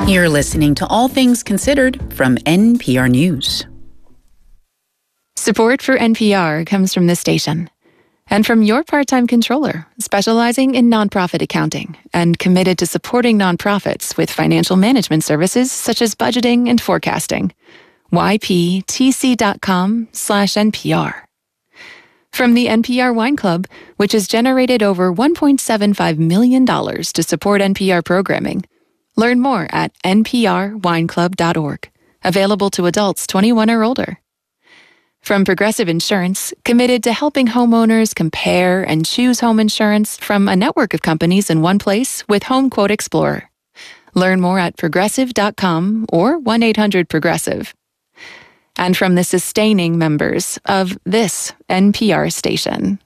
You're listening to All Things Considered from NPR News. Support for NPR comes from this station and from your part-time controller, specializing in nonprofit accounting and committed to supporting nonprofits with financial management services such as budgeting and forecasting. yptc.com/NPR. From the NPR Wine Club, which has generated over $1.75 million to support NPR programming. Learn more at nprwineclub.org. Available to adults 21 or older. From Progressive Insurance, committed to helping homeowners compare and choose home insurance from a network of companies in one place with Home Quote Explorer. Learn more at progressive.com or 1-800-PROGRESSIVE. And from the sustaining members of this NPR station.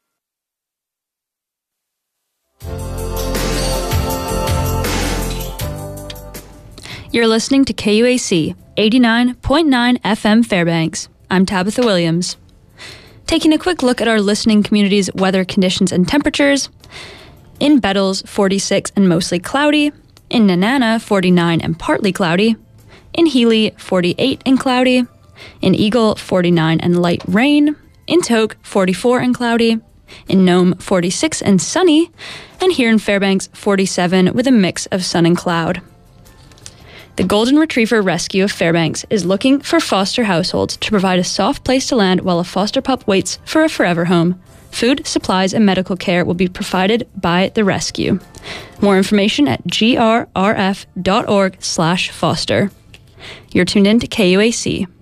You're listening to KUAC 89.9 FM Fairbanks. I'm Tabitha Williams. Taking a quick look at our listening community's weather conditions and temperatures. In Bettles, 46 and mostly cloudy. In Nenana, 49 and partly cloudy. In Healy, 48 and cloudy. In Eagle, 49 and light rain. In Tok, 44 and cloudy. In Nome, 46 and sunny. And here in Fairbanks, 47 with a mix of sun and cloud. The Golden Retriever Rescue of Fairbanks is looking for foster households to provide a soft place to land while a foster pup waits for a forever home. Food, supplies, and medical care will be provided by the rescue. More information at grrf.org/foster. You're tuned in to KUAC.